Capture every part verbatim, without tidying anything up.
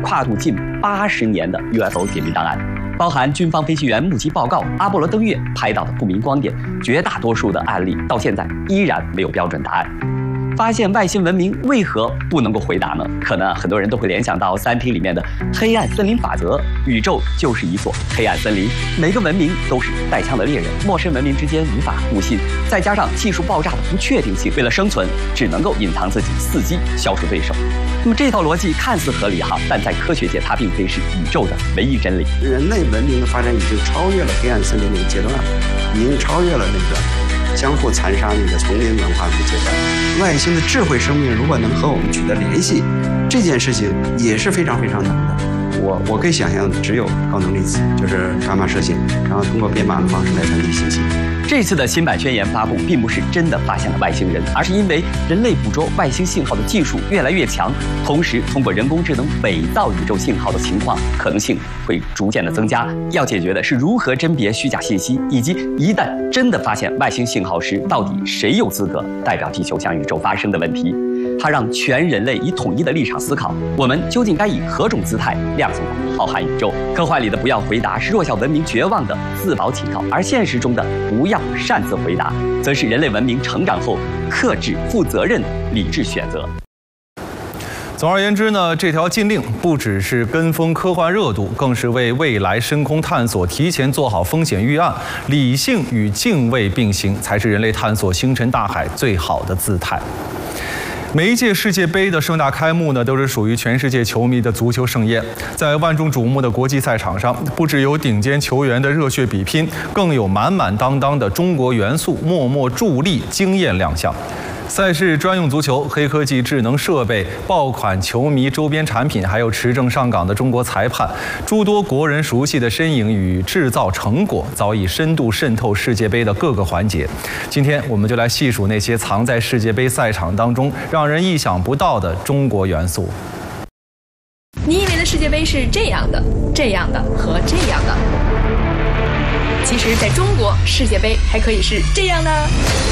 跨度近八十年的 U F O 解密档案，包含军方飞行员目击报告、阿波罗登月拍到的不明光点，绝大多数的案例到现在依然没有标准答案。 发现外星文明为何不能够回答呢？可能很多人都会联想到《三体》里面的黑暗森林法则，宇宙就是一座黑暗森林，每个文明都是带枪的猎人，陌生文明之间无法互信，再加上技术爆炸的不确定性，为了生存，只能够隐藏自己，伺机消除对手。那么这套逻辑看似合理哈，但在科学界它并非是宇宙的唯一真理。 人类文明的发展已经超越了黑暗森林那个阶段，已经超越了那个 相互残杀那个丛林文化的阶段，外星的智慧生命如果能和我们取得联系，这件事情也是非常非常难的。我我可以想象，只有高能粒子，就是伽马射线，然后通过编码的方式来传递信息。 这次的新版宣言发布，并不是真的发现了外星人，而是因为人类捕捉外星信号的技术越来越强，同时通过人工智能伪造宇宙信号的情况可能性会逐渐的增加。要解决的是如何甄别虚假信息，以及一旦真的发现外星信号时，到底谁有资格代表地球向宇宙发声的问题。 它让全人类以统一的立场思考，我们究竟该以何种姿态亮相浩瀚宇宙？科幻里的不要回答是弱小文明绝望的自保警告，而现实中的不要擅自回答，则是人类文明成长后克制、负责任、理智选择。 总而言之呢，这条禁令不只是跟风科幻热度，更是为未来深空探索提前做好风险预案。理性与敬畏并行，才是人类探索星辰大海最好的姿态。 每一届世界杯的盛大开幕呢，都是属于全世界球迷的足球盛宴。在万众瞩目的国际赛场上，不只有顶尖球员的热血比拼，更有满满当当的中国元素默默助力、惊艳亮相。 赛事专用足球、黑科技智能设备、爆款球迷周边产品，还有持证上岗的中国裁判，诸多国人熟悉的身影与制造成果，早已深度渗透世界杯的各个环节。今天，我们就来细数那些藏在世界杯赛场当中让人意想不到的中国元素。 你以为的世界杯是这样的、这样的和这样的，其实，在中国，世界杯还可以是这样的。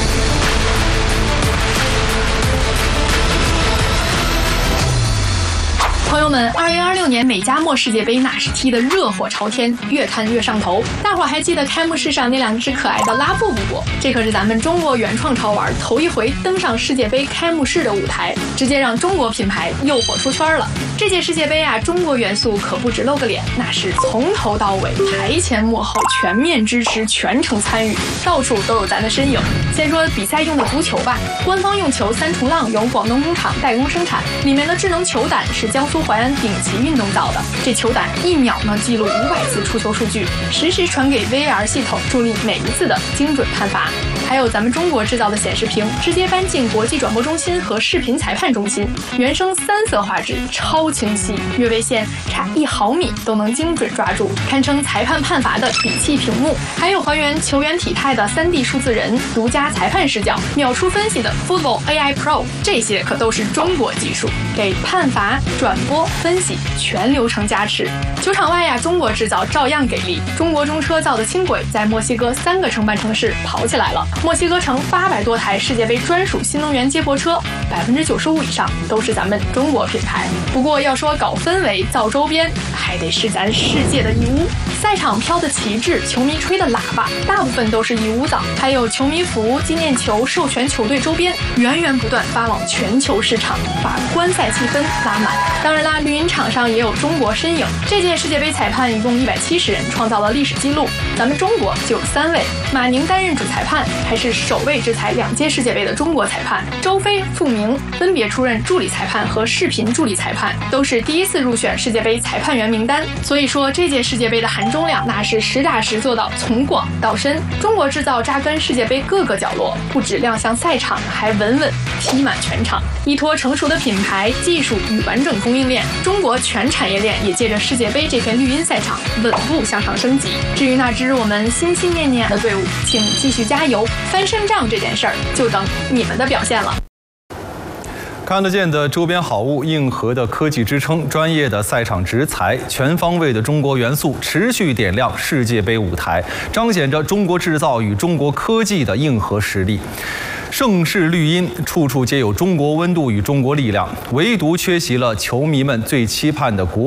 朋友们，二零二六年美加墨世界杯那是踢得热火朝天，越看越上头。大伙儿还记得开幕式上那两只可爱的拉布布不？这可是咱们中国原创潮玩头一回登上世界杯开幕式的舞台，直接让中国品牌诱惑出圈了。这届世界杯啊，中国元素可不止露个脸，那是从头到尾，台前幕后全面支持，全程参与，到处都有咱的身影。先说比赛用的足球吧，官方用球三重浪由广东工厂代工生产，里面的智能球胆是江苏 淮安顶级运动造的，这球胆一秒呢记录五百次出球数据，实时传给 V A R 系统，助力每一次的精准判罚。还有咱们中国制造的显示屏，直接搬进国际转播中心和视频裁判中心，原生三色画质，超清晰，越位线差一毫米都能精准抓住，堪称裁判判罚的底气屏幕。还有还原球员体态的 三 D 数字人，独家裁判视角，秒出分析的 Football A I Pro， 这些可都是中国技术，给判罚、转播 分析全流程加持。球场外呀，中国制造照样给力。中国中车造的轻轨在墨西哥三个承办城市跑起来了。墨西哥城八百多台世界杯专属新能源接驳车，百分之九十五以上都是咱们中国品牌。不过要说搞氛围、造周边，还得是咱世界的义乌。赛场飘的旗帜，球迷吹的喇叭，大部分都是义乌造，还有球迷服、纪念球、授权球队周边，源源不断发往全球市场，把观赛气氛拉满。当然啦，绿茵场上也有中国身影。这届世界杯裁判一共一百七十人，创造了历史记录。咱们中国就有三位，马宁担任主裁判，还是首位制裁两届世界杯的中国裁判。周飞、傅明分别出任助理裁判和视频助理裁判，都是第一次入选世界杯裁判员名单。所以说，这届世界杯的含中量那是实打实做到从广到深。中国制造扎根世界杯各个角落，不止亮相赛场，还稳稳踢满全场。依托成熟的品牌、技术与完整供应链，中国全产业链也借着世界杯这片绿茵赛场稳步向上升级。至于那支我们心心念念的队伍，请继续加油！翻身仗这件事儿，就等你们的表现了。 看得见的周边好物，硬核的科技支撑，专业的赛场执裁，全方位的中国元素，持续点亮世界杯舞台，彰显着中国制造与中国科技的硬核实力。盛世绿茵，处处皆有中国温度与中国力量，唯独缺席了球迷们最期盼的国